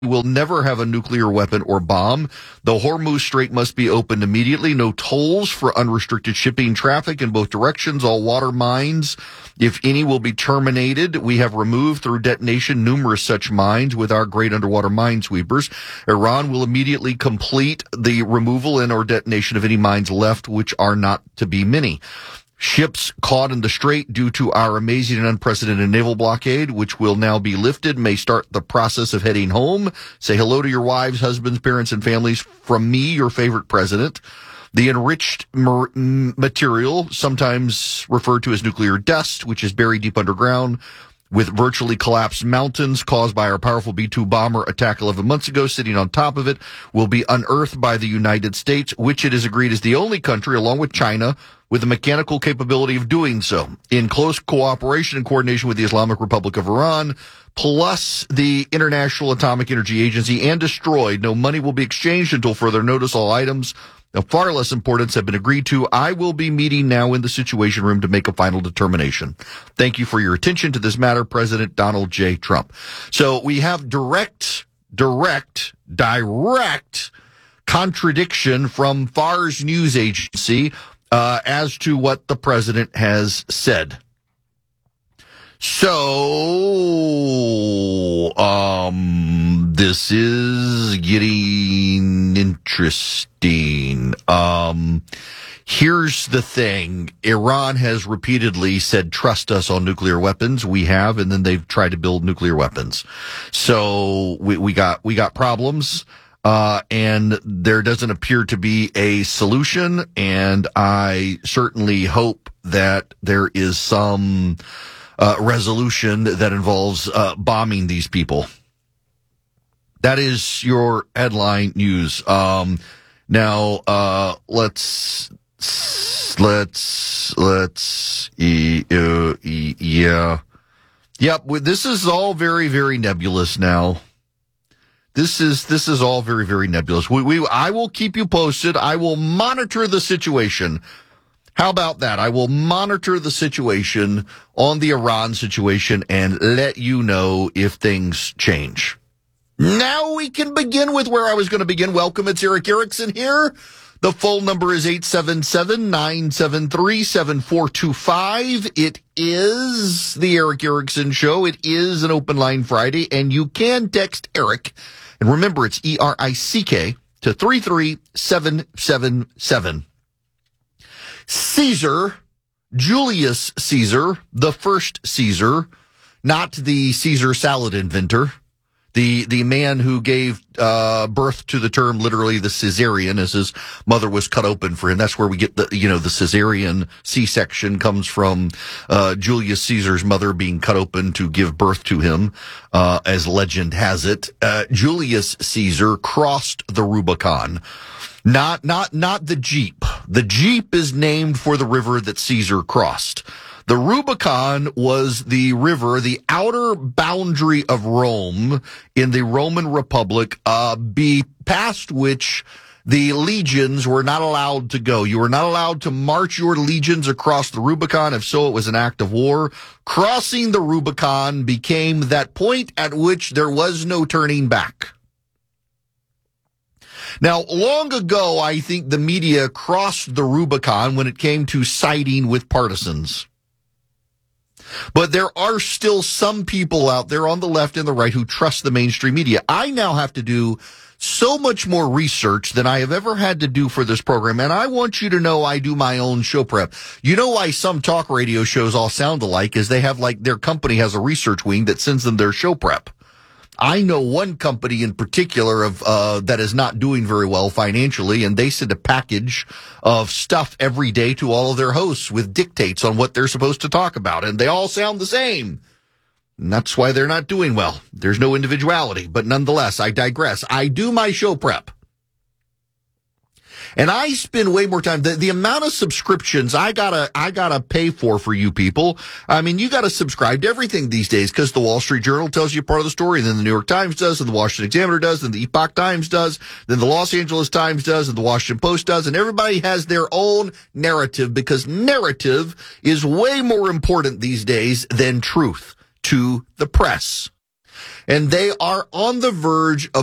will never have a nuclear weapon or bomb. The Hormuz Strait must be opened immediately. No tolls for unrestricted shipping traffic in both directions. All water mines, if any, will be terminated. We have removed through detonation numerous such mines with our great underwater minesweepers. Iran will immediately complete the removal and or detonation of any mines left, which are not to be many. Ships caught in the strait due to our amazing and unprecedented naval blockade, which will now be lifted, may start the process of heading home. Say hello to your wives, husbands, parents, and families from me, your favorite president. The enriched material, sometimes referred to as nuclear dust, which is buried deep underground, with virtually collapsed mountains caused by our powerful B-2 bomber attack 11 months ago, sitting on top of it, will be unearthed by the United States, which it is agreed is the only country, along with China, with the mechanical capability of doing so, in close cooperation and coordination with the Islamic Republic of Iran, plus the International Atomic Energy Agency, and destroyed. No money will be exchanged until further notice. All items of far less importance have been agreed to. I will be meeting now in the Situation Room to make a final determination. Thank you for your attention to this matter, President Donald J. Trump. So we have direct contradiction from Fars News Agency as to what the president has said. So, this is getting interesting. Here's the thing. Iran has repeatedly said, trust us on nuclear weapons. We have, and then they've tried to build nuclear weapons. So we got problems. And there doesn't appear to be a solution. And I certainly hope that there is some resolution that involves bombing these people. That is your headline news. Now, let's yeah. Yep, this is all very, very nebulous now. This is all very, very nebulous. I will keep you posted. I will monitor the situation. How about that? I will monitor the situation on the Iran situation and let you know if things change. Now we can begin with where I was going to begin. Welcome. It's Erick Erickson here. The phone number is 877-973-7425. It is the Erick Erickson Show. It is an open line Friday, and you can text Erick. And remember, it's ERICK to 33777. Caesar, Julius Caesar, the first Caesar, not the Caesar salad inventor, the man who gave birth to the term literally the cesarean, as his mother was cut open for him. That's where we get the cesarean C-section comes from Julius Caesar's mother being cut open to give birth to him, as legend has it. Julius Caesar crossed the Rubicon. Not the Jeep. The Jeep is named for the river that Caesar crossed. The Rubicon was the river, the outer boundary of Rome in the Roman Republic, past which the legions were not allowed to go. You were not allowed to march your legions across the Rubicon. If so, it was an act of war. Crossing the Rubicon became that point at which there was no turning back. Now, long ago, I think the media crossed the Rubicon when it came to siding with partisans. But there are still some people out there on the left and the right who trust the mainstream media. I now have to do so much more research than I have ever had to do for this program. And I want you to know I do my own show prep. You know why some talk radio shows all sound alike is they have their company has a research wing that sends them their show prep. I know one company in particular that is not doing very well financially, and they send a package of stuff every day to all of their hosts with dictates on what they're supposed to talk about, and they all sound the same. And that's why they're not doing well. There's no individuality, but nonetheless, I digress. I do my show prep. And I spend way more time. The amount of subscriptions I gotta pay for you people. I mean, you gotta subscribe to everything these days because the Wall Street Journal tells you part of the story, and then the New York Times does, and the Washington Examiner does, and the Epoch Times does, then the Los Angeles Times does, and the Washington Post does, and everybody has their own narrative because narrative is way more important these days than truth to the press. and they are on the verge of